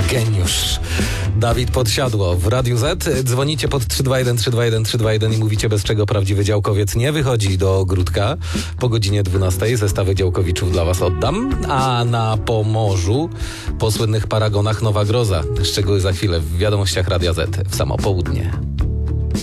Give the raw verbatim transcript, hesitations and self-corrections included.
Geniusz. Dawid Podsiadło w Radiu Z. Dzwonicie pod trzy dwa jeden trzy dwa jeden trzy dwa jeden i mówicie, bez czego prawdziwy działkowiec nie wychodzi do ogródka. Po godzinie dwunastej zestawy działkowiczów dla was oddam. A na Pomorzu po słynnych paragonach Nowa Groza. Szczegóły za chwilę w wiadomościach Radia Z w samo południe.